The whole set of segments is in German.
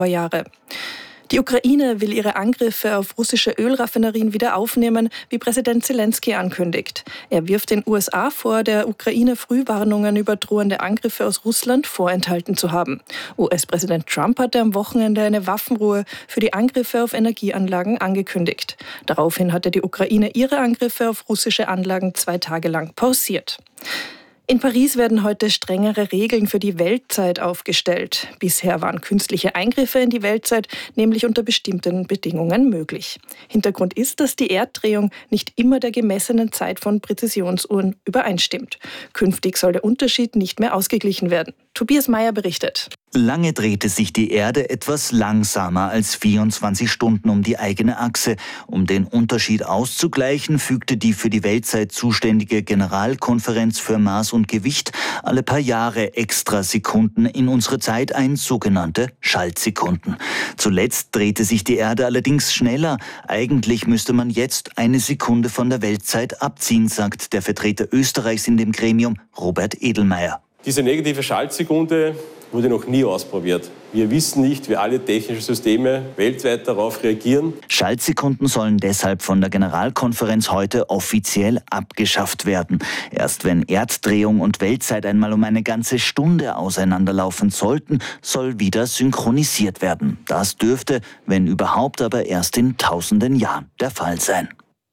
Jahre. Die Ukraine will ihre Angriffe auf russische Ölraffinerien wieder aufnehmen, wie Präsident Zelensky ankündigt. Er wirft den USA vor, der Ukraine Frühwarnungen über drohende Angriffe aus Russland vorenthalten zu haben. US-Präsident Trump hatte am Wochenende eine Waffenruhe für die Angriffe auf Energieanlagen angekündigt. Daraufhin hatte die Ukraine ihre Angriffe auf russische Anlagen 2 Tage lang pausiert. In Paris werden heute strengere Regeln für die Weltzeit aufgestellt. Bisher waren künstliche Eingriffe in die Weltzeit nämlich unter bestimmten Bedingungen möglich. Hintergrund ist, dass die Erddrehung nicht immer der gemessenen Zeit von Präzisionsuhren übereinstimmt. Künftig soll der Unterschied nicht mehr ausgeglichen werden. Tobias Meyer berichtet. Lange drehte sich die Erde etwas langsamer als 24 Stunden um die eigene Achse. Um den Unterschied auszugleichen, fügte die für die Weltzeit zuständige Generalkonferenz für Maß und Gewicht alle paar Jahre extra Sekunden in unsere Zeit ein, sogenannte Schaltsekunden. Zuletzt drehte sich die Erde allerdings schneller. Eigentlich müsste man jetzt 1 Sekunde von der Weltzeit abziehen, sagt der Vertreter Österreichs in dem Gremium, Robert Edelmeier. Diese negative Schaltsekunde wurde noch nie ausprobiert. Wir wissen nicht, wie alle technischen Systeme weltweit darauf reagieren. Schaltsekunden sollen deshalb von der Generalkonferenz heute offiziell abgeschafft werden. Erst wenn Erddrehung und Weltzeit einmal um eine ganze Stunde auseinanderlaufen sollten, soll wieder synchronisiert werden. Das dürfte, wenn überhaupt, aber erst in tausenden Jahren der Fall sein.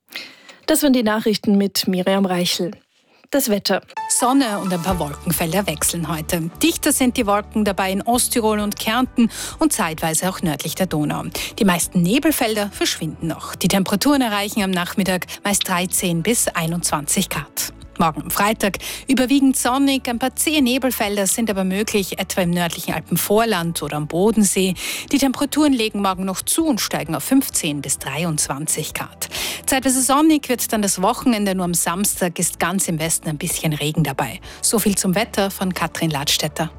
Das waren die Nachrichten mit Miriam Reichel. Das Wetter. Sonne und ein paar Wolkenfelder wechseln heute. Dichter sind die Wolken dabei in Osttirol und Kärnten und zeitweise auch nördlich der Donau. Die meisten Nebelfelder verschwinden noch. Die Temperaturen erreichen am Nachmittag meist 13 bis 21 Grad. Morgen am Freitag überwiegend sonnig, ein paar zähe Nebelfelder sind aber möglich, etwa im nördlichen Alpenvorland oder am Bodensee. Die Temperaturen legen morgen noch zu und steigen auf 15 bis 23 Grad. Zeitweise sonnig wird dann das Wochenende, nur am Samstag ist ganz im Westen ein bisschen Regen dabei. So viel zum Wetter von Katrin Ladstätter.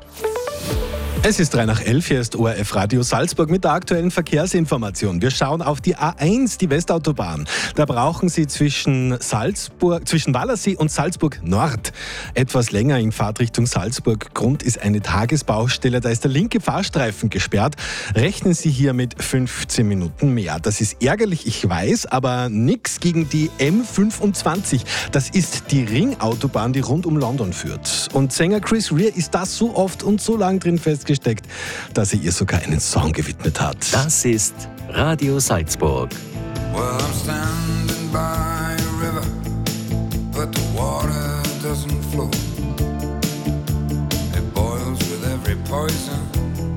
Es ist 3:11, hier ist ORF Radio Salzburg mit der aktuellen Verkehrsinformation. Wir schauen auf die A1, die Westautobahn. Da brauchen Sie zwischen Wallersee und Salzburg Nord etwas länger in Fahrtrichtung Salzburg. Grund ist eine Tagesbaustelle, da ist der linke Fahrstreifen gesperrt. Rechnen Sie hier mit 15 Minuten mehr. Das ist ärgerlich, ich weiß, aber nichts gegen die M25. Das ist die Ringautobahn, die rund um London führt. Und Sänger Chris Rea ist da so oft und so lang drin festgesteckt, dass er ihr sogar einen Song gewidmet hat. Das ist Radio Salzburg. Well, I'm standing by a river, but the water doesn't flow. It boils with every poison